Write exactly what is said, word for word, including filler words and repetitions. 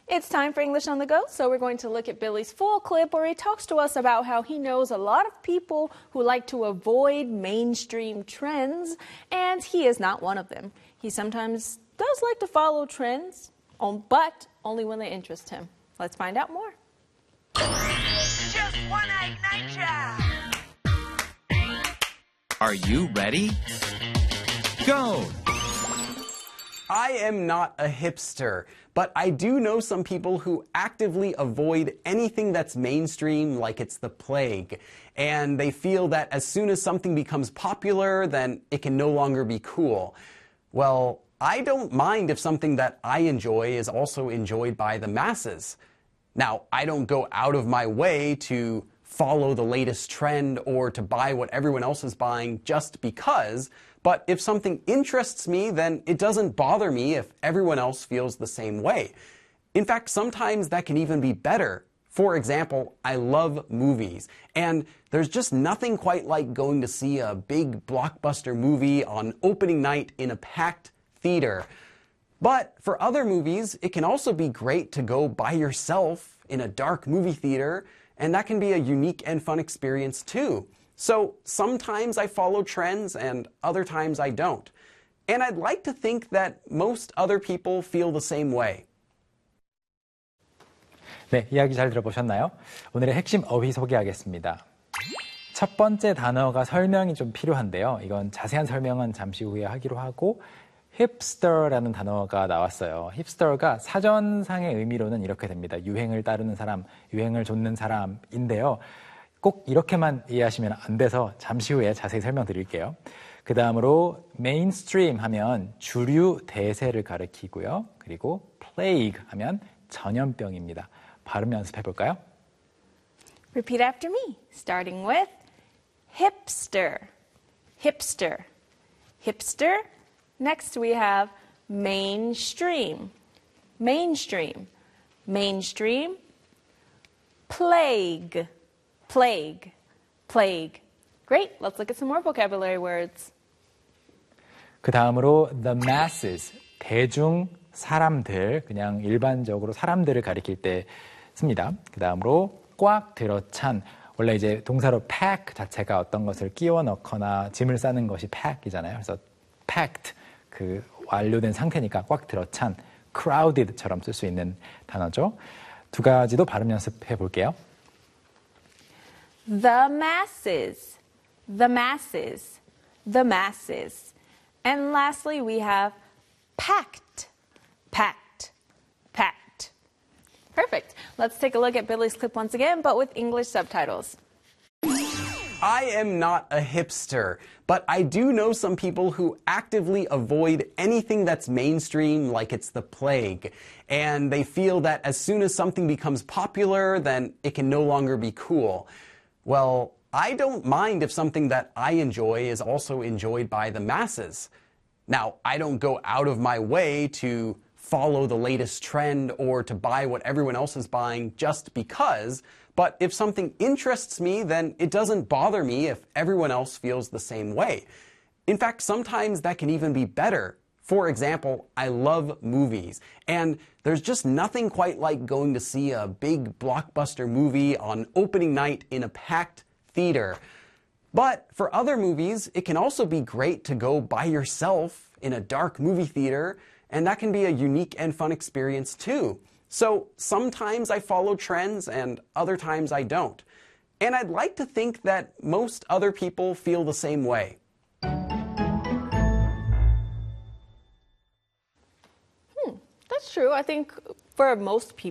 It's time for English on the Go, so we're going to look at Billy's full clip where he talks to us about how he knows a lot of people who like to avoid mainstream trends, and he is not one of them. He sometimes does like to follow trends, but only when they interest him. Let's find out more. Just one egg night job. Are you ready? Go! I am not a hipster, but I do know some people who actively avoid anything that's mainstream like it's the plague. And they feel that as soon as something becomes popular, then it can no longer be cool. Well, I don't mind if something that I enjoy is also enjoyed by the masses. Now, I don't go out of my way to follow the latest trend or to buy what everyone else is buying just because, but if something interests me, then it doesn't bother me if everyone else feels the same way. In fact, sometimes that can even be better. For example, I love movies, and there's just nothing quite like going to see a big blockbuster movie on opening night in a packed theater. But for other movies, it can also be great to go by yourself in a dark movie theater, and that can be a unique and fun experience too. So sometimes I follow trends and other times I don't. And I'd like to think that most other people feel the same way. 네, 이야기 잘 들어보셨나요? 오늘의 핵심 어휘 소개하겠습니다. 첫 번째 단어가 설명이 좀 필요한데요. 이건 자세한 설명은 잠시 후에 하기로 하고 hipster라는 단어가 나왔어요. hipster가 사전상의 의미로는 이렇게 됩니다. 유행을 따르는 사람, 유행을 좇는 사람인데요. 꼭 이렇게만 이해하시면 안 돼서 잠시 후에 자세히 설명드릴게요. 그 다음으로 mainstream 하면 주류 대세를 가리키고요. 그리고 plague 하면 전염병입니다. 발음 연습해 볼까요? Repeat after me, starting with hipster, hipster, hipster. Next we have mainstream, mainstream, mainstream, plague, plague, plague. Great, let's look at some more vocabulary words. 그 다음으로 the masses, 대중, 사람들, 그냥 일반적으로 사람들을 가리킬 때 씁니다. 그 다음으로 꽉 들어찬, 원래 이제 동사로 pack 자체가 어떤 것을 끼워 넣거나 짐을 싸는 것이 pack이잖아요. 그래서 packed, 그 완료된 상태니까 꽉 들어찬, crowded처럼 쓸 수 있는 단어죠. 두 가지도 발음 연습해 볼게요. The masses, the masses, the masses. And lastly, we have packed, packed, packed. Perfect. Let's take a look at Billy's clip once again, but with English subtitles. I am not a hipster, but I do know some people who actively avoid anything that's mainstream like it's the plague. And they feel that as soon as something becomes popular, then it can no longer be cool. Well, I don't mind if something that I enjoy is also enjoyed by the masses. Now, I don't go out of my way to follow the latest trend or to buy what everyone else is buying just because, but if something interests me, then it doesn't bother me if everyone else feels the same way. In fact, sometimes that can even be better. For example, I love movies, and there's just nothing quite like going to see a big blockbuster movie on opening night in a packed theater. But for other movies, it can also be great to go by yourself in a dark movie theater, and that can be a unique and fun experience too. So sometimes I follow trends and other times I don't. And I'd like to think that most other people feel the same way. Hmm, that's true. I think for most people,